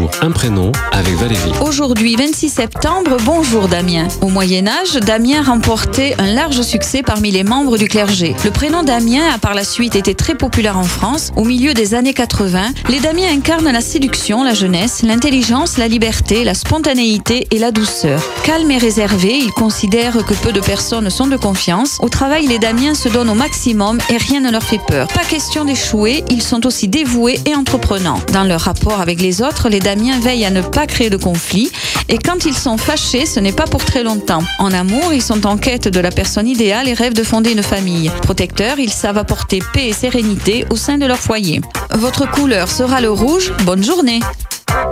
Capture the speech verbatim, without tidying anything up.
jour, un prénom avec Valérie. Aujourd'hui, vingt-six septembre, bonjour Damien. Au Moyen-Âge, Damien remportait un large succès parmi les membres du clergé. Le prénom Damien a par la suite été très populaire en France. Au milieu des années quatre-vingts, les Damiens incarnent la séduction, la jeunesse, l'intelligence, la liberté, la spontanéité et la douceur. Calme et réservé, ils considèrent que peu de personnes sont de confiance. Au travail, les Damiens se donnent au maximum et rien ne leur fait peur. Pas question d'échouer, ils sont aussi dévoués et entreprenants. Dans leur rapport avec les autres, les Damiens veillent à ne pas créer de conflit et quand ils sont fâchés, ce n'est pas pour très longtemps. En amour, ils sont en quête de la personne idéale et rêvent de fonder une famille. Protecteurs, ils savent apporter paix et sérénité au sein de leur foyer. Votre couleur sera le rouge. Bonne journée.